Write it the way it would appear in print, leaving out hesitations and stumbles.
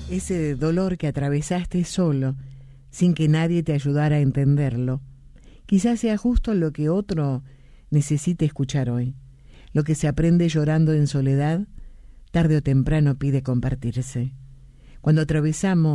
Ese dolor que atravesaste solo, sin que nadie te ayudara a entenderlo. Quizás sea justo lo que otro necesite escuchar hoy. Lo que se aprende llorando en soledad, tarde o temprano pide compartirse. Cuando atravesamos